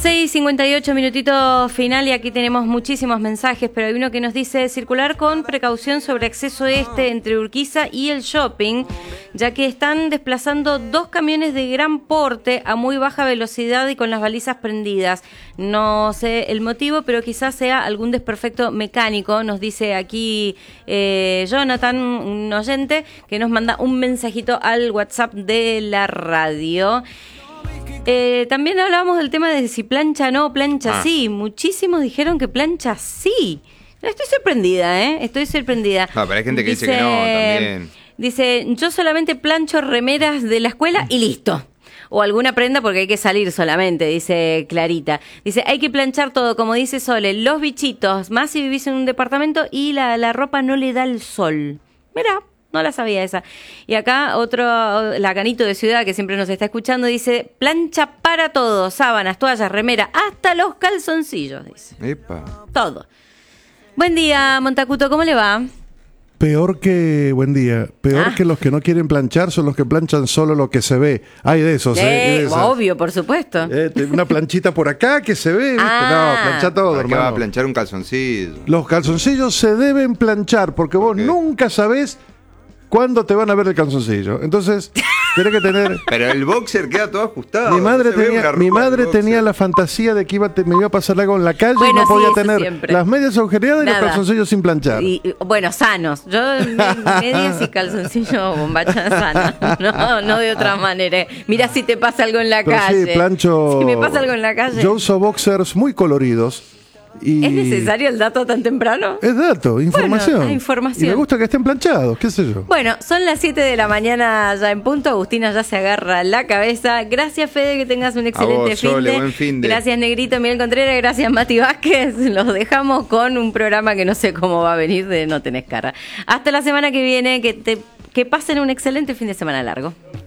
6:58 minutitos final y aquí tenemos muchísimos mensajes, pero hay uno que nos dice circular con precaución sobre acceso entre Urquiza y el shopping, ya que están desplazando 2 camiones de gran porte a muy baja velocidad y con las balizas prendidas. No sé el motivo, pero quizás sea algún desperfecto mecánico, nos dice aquí Jonathan, un oyente, que nos manda un mensajito al WhatsApp de la radio. También hablábamos del tema de si plancha no, plancha sí. Muchísimos dijeron que plancha sí. Estoy sorprendida, Estoy sorprendida. Pero hay gente que dice que no también. Dice, yo solamente plancho remeras de la escuela y listo. O alguna prenda porque hay que salir solamente, dice Clarita. Dice, hay que planchar todo, como dice Sole, los bichitos, más si vivís en un departamento y la ropa no le da el sol. Mirá. No la sabía esa. Y acá otro, Lacanito de Ciudad, que siempre nos está escuchando, dice, plancha para todo, sábanas, toallas, remera, hasta los calzoncillos, dice. Epa. Todo. Buen día, Montacuto, ¿cómo le va? Peor que los que no quieren planchar son los que planchan solo lo que se ve. Hay de esos, obvio, por supuesto. Una planchita por acá que se ve, ¿viste? No, plancha todo, ¿Para qué hermano. va a planchar un calzoncillo? Los calzoncillos se deben planchar porque vos nunca sabés cuándo te van a ver el calzoncillo. Entonces, tenés que tener... Pero el boxer queda todo ajustado. Mi madre tenía la fantasía de que me iba a pasar algo en la calle y no podía tener siempre. Las medias agujereadas y los calzoncillos sin planchar. Bueno, sanos. Yo medias y calzoncillos bombacha sana. No de otra manera. Mira si te pasa algo en la calle. Sí, plancho... Si me pasa algo en la calle. Yo uso boxers muy coloridos. Y ¿es necesario el dato tan temprano? Es dato, información. Bueno, información. Y me gusta que estén planchados, qué sé yo. Bueno, son las 7 de la mañana ya en punto. Agustina ya se agarra la cabeza. Gracias, Fede, que tengas un excelente fin de. Gracias, Negrito, Miguel Contreras. Gracias, Mati Vázquez. Los dejamos con un programa que no sé cómo va a venir de No Tenés Cara. Hasta la semana que viene. Que pasen un excelente fin de semana largo.